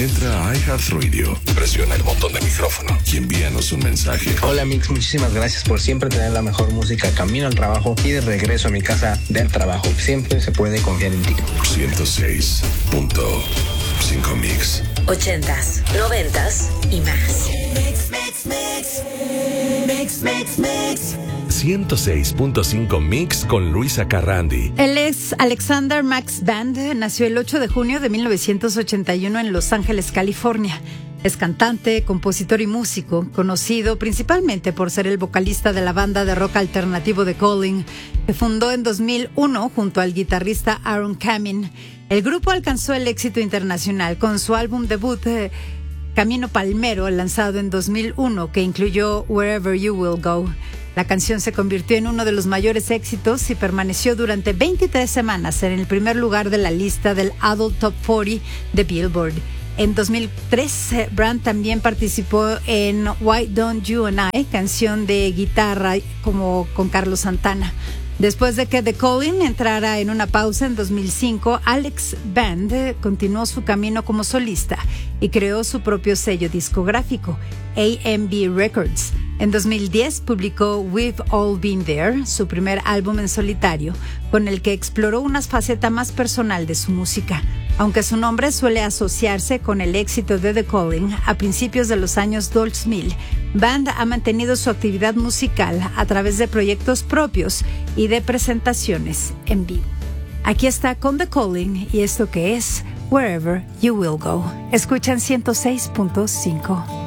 Entra a iHeartRadio, presiona el botón de micrófono y envíanos un mensaje. Hola Mix, muchísimas gracias por siempre tener la mejor música camino al trabajo y de regreso a mi casa del trabajo. Siempre se puede confiar en ti. 106.5 Mix. 80s, 90s y más. Mix. 106.5 Mix con Luisa Carrandi. Él es Alexander Max Band, nació el 8 de junio de 1981 en Los Ángeles, California. Es cantante, compositor y músico, conocido principalmente por ser el vocalista de la banda de rock alternativo The Calling, que fundó en 2001 junto al guitarrista Aaron Kamin. El grupo alcanzó el éxito internacional con su álbum debut Camino Palmero, lanzado en 2001, que incluyó Wherever You Will Go. La canción se convirtió en uno de los mayores éxitos y permaneció durante 23 semanas en el primer lugar de la lista del Adult Top 40 de Billboard. En 2003, Brand también participó en Why Don't You and I, canción de guitarra como con Carlos Santana. Después de que The Calling entrara en una pausa en 2005, Alex Band continuó su camino como solista y creó su propio sello discográfico, AMB Records. En 2010 publicó We've All Been There, su primer álbum en solitario, con el que exploró una faceta más personal de su música. Aunque su nombre suele asociarse con el éxito de The Calling a principios de los años 2000, Band ha mantenido su actividad musical a través de proyectos propios y de presentaciones en vivo. Aquí está con The Calling y esto que es Wherever You Will Go. Escuchan 106.5.